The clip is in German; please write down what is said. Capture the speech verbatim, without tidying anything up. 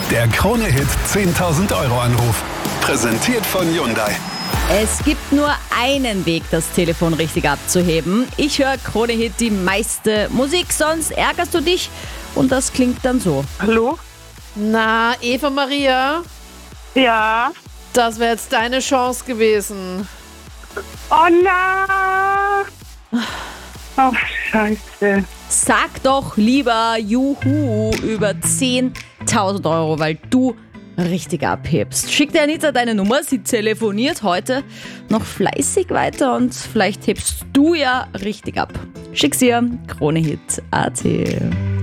Der Krone-Hit zehntausend Euro Anruf. Präsentiert von Hyundai. Es gibt nur einen Weg, das Telefon richtig abzuheben. Ich höre Krone-Hit die meiste Musik, sonst ärgerst du dich. Und das klingt dann so. Hallo? Na, Eva Maria, Ja. das wäre jetzt deine Chance gewesen. Oh nein! Oh, scheiße. Sag doch lieber Juhu über zehntausend Euro, weil du richtig abhebst. Schick der Anita deine Nummer, sie telefoniert heute noch fleißig weiter und vielleicht hebst du ja richtig ab. Schick sie ihr, Kronehit punkt at.